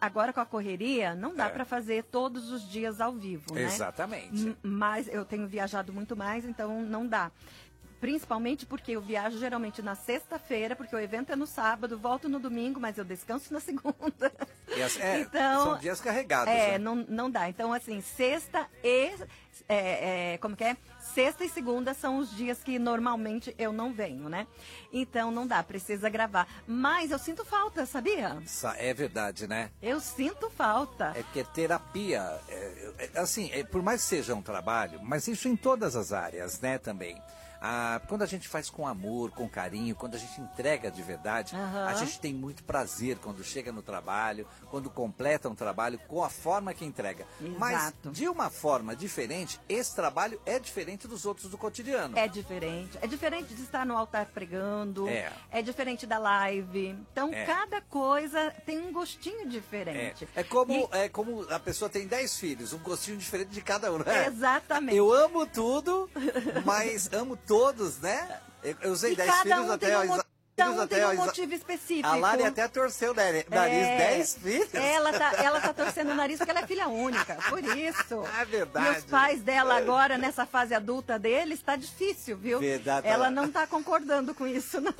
agora com a correria, não dá para fazer todos os dias ao vivo, né? Exatamente. Mas eu tenho viajado muito mais, então não dá. Principalmente porque eu viajo geralmente na sexta-feira, porque o evento é no sábado, volto no domingo, mas eu descanso na segunda. Então, são dias carregados. Né? Não dá. Então, assim, sexta e... como que é? Sexta e segunda são os dias que normalmente eu não venho, né? Então não dá, precisa gravar. Mas eu sinto falta, sabia? É verdade, né? Eu sinto falta. É que terapia, por mais que seja um trabalho, mas isso em todas as áreas, né, também. Quando a gente faz com amor, com carinho, quando a gente entrega de verdade, a gente tem muito prazer quando chega no trabalho, quando completa um trabalho com a forma que entrega. Exato. Mas de uma forma diferente, esse trabalho é diferente dos outros do cotidiano. É diferente. É diferente de estar no altar pregando. É diferente da live. Então, cada coisa tem um gostinho diferente. É como a pessoa tem 10 filhos, um gostinho diferente de cada um, né? Exatamente. Eu amo tudo, mas amo todos, né? Eu usei 10 filhos até... Cada um tem um motivo específico. A Lari até torceu o nariz, 10 filhos. Ela tá torcendo o nariz porque ela é filha única, por isso. É verdade. E os pais dela agora, nessa fase adulta deles, tá difícil, viu? Verdade. Ela não tá concordando com isso, não.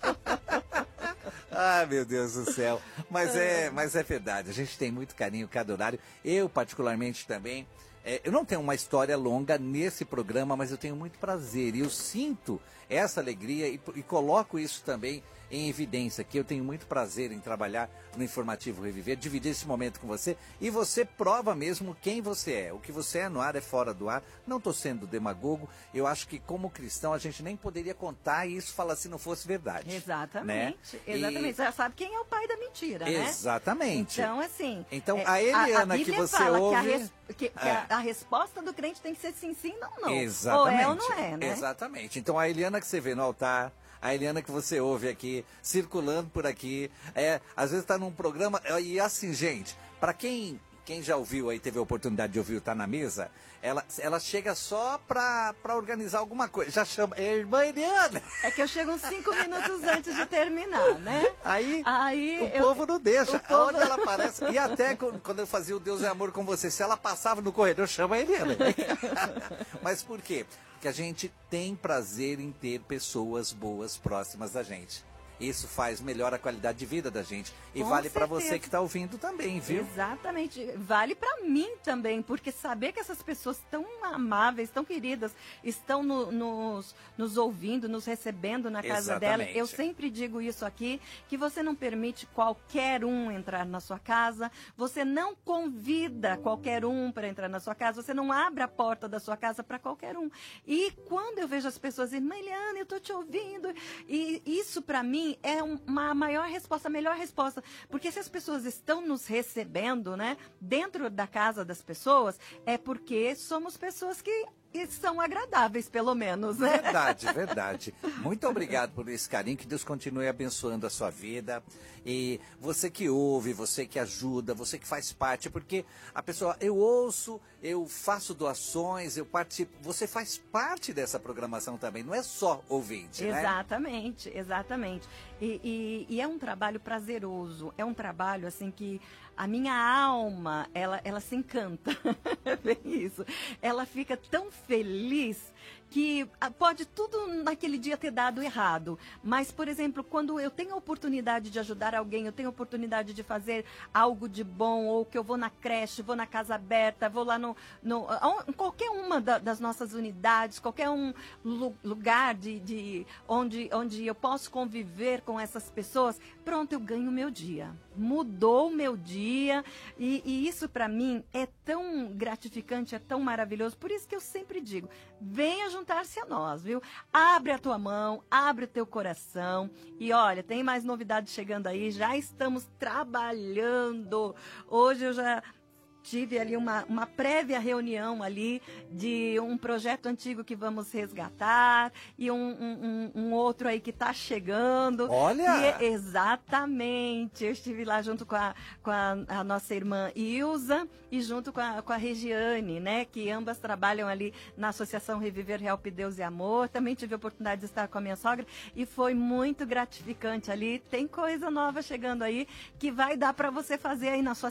Ai, meu Deus do céu. Mas é verdade, a gente tem muito carinho cada horário. Eu, particularmente, também. Eu não tenho uma história longa nesse programa, mas eu tenho muito prazer. E eu sinto essa alegria e coloco isso também em evidência, que eu tenho muito prazer em trabalhar no Informativo Reviver, dividir esse momento com você. E você prova mesmo quem você é. O que você é no ar é fora do ar. Não estou sendo demagogo. Eu acho que como cristão a gente nem poderia contar e isso fala se não fosse verdade. Exatamente. Né? Exatamente. Você já sabe quem é o pai da mentira, né? Exatamente. Então, assim... Então, a Eliana que você ouve... Que a resposta do crente tem que ser sim, sim, não, não. Exatamente. Ou é ou não é, né? Exatamente. Então, a Eliana que você vê no altar, a Eliana que você ouve aqui, circulando por aqui, às vezes está num programa, e assim, gente, para quem já ouviu aí, teve a oportunidade de ouvir o Tá na Mesa, ela chega só pra organizar alguma coisa. Já chama, irmã Eliana. É que eu chego uns 5 minutos antes de terminar, né? Aí o povo não deixa. Onde ela aparece. E até quando eu fazia o Deus é Amor com você, se ela passava no corredor, chama a Eliana. Mas por quê? Porque a gente tem prazer em ter pessoas boas próximas da gente. Isso melhora a qualidade de vida da gente. E vale para você que está ouvindo também, viu? Exatamente. Vale para mim também, porque saber que essas pessoas tão amáveis, tão queridas, estão nos ouvindo, nos recebendo na casa dela. Eu sempre digo isso aqui, que você não permite qualquer um entrar na sua casa, você não convida qualquer um para entrar na sua casa, você não abre a porta da sua casa para qualquer um. E quando eu vejo as pessoas dizendo, Eliana, eu tô te ouvindo, e isso para mim é uma maior resposta, a melhor resposta. Porque se as pessoas estão nos recebendo, né, dentro da casa das pessoas, é porque somos pessoas que são agradáveis, pelo menos, né? Verdade. Muito obrigado por esse carinho, que Deus continue abençoando a sua vida. E você que ouve, você que ajuda, você que faz parte, porque a pessoa, eu ouço, eu faço doações, eu participo, você faz parte dessa programação também, não é só ouvinte, né? Exatamente. E é um trabalho prazeroso, é um trabalho, assim, que a minha alma, ela se encanta, é bem isso. Ela fica tão feliz que pode tudo naquele dia ter dado errado. Mas, por exemplo, quando eu tenho a oportunidade de ajudar alguém, eu tenho a oportunidade de fazer algo de bom, ou que eu vou na creche, vou na casa aberta, vou lá em qualquer uma das nossas unidades, qualquer um lugar onde eu posso conviver com essas pessoas, pronto, eu ganho o meu dia. Mudou o meu dia e isso para mim é tão gratificante, é tão maravilhoso. Por isso que eu sempre digo, venha juntar-se a nós, viu? Abre a tua mão, abre o teu coração e olha, tem mais novidades chegando aí, já estamos trabalhando. Hoje eu já tive ali uma prévia reunião ali de um projeto antigo que vamos resgatar e um outro aí que está chegando. Olha! Exatamente. Eu estive lá junto com a nossa irmã Ilza e junto com a Regiane, né? Que ambas trabalham ali na Associação Reviver Help Deus e Amor. Também tive a oportunidade de estar com a minha sogra e foi muito gratificante ali. Tem coisa nova chegando aí que vai dar para você fazer aí na sua